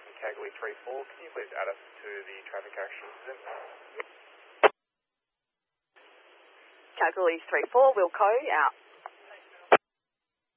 from Kalgoorlie 3-4. Can you please add us to the traffic action incident? Kalgoorlie 3-4, Wilco, out.